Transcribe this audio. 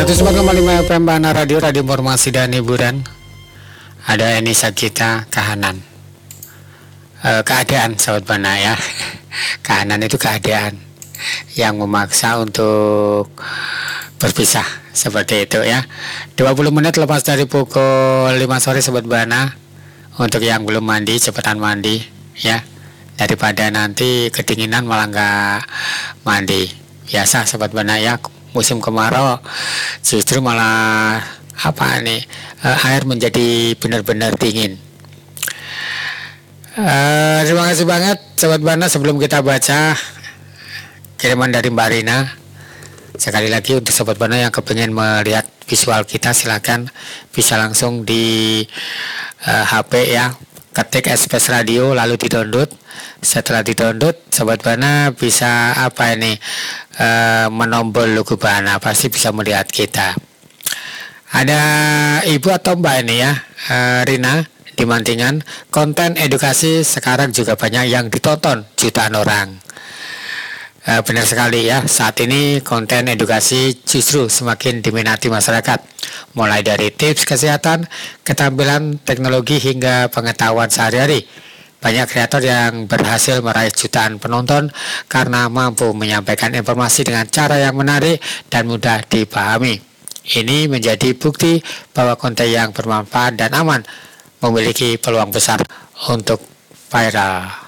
104,5 FM Bana Radio, Radio Informasi dan Hiburan. Ada Enisa kita kahanan. Keadaan sahabat Bana ya. Kahanan itu keadaan yang memaksa untuk berpisah seperti itu ya. 20 menit lepas dari pukul 5 sore sahabat Bana. Untuk yang belum mandi, cepetan mandi ya. Daripada nanti kedinginan malah nggak mandi. Biasa sahabat Bana ya, musim kemarau justru malah air menjadi benar-benar dingin. Terima kasih banget sahabat Bana. Sebelum kita baca kiriman dari Mbak Rina, sekali lagi untuk sahabat Bana yang kepingin melihat visual kita, silakan bisa langsung di HP ya, ketik SPS Radio lalu di-download. Setelah di-download sahabat Bana bisa menombol logo Bana, pasti bisa melihat kita. Ada ibu atau mbak ini ya, Rina di Mantingan. Konten edukasi sekarang juga banyak yang ditonton jutaan orang. Benar sekali ya, saat ini konten edukasi justru semakin diminati masyarakat. Mulai dari tips kesehatan, keterampilan teknologi hingga pengetahuan sehari-hari. Banyak kreator yang berhasil meraih jutaan penonton karena mampu menyampaikan informasi dengan cara yang menarik dan mudah dipahami. Ini menjadi bukti bahwa konten yang bermanfaat dan aman memiliki peluang besar untuk viral.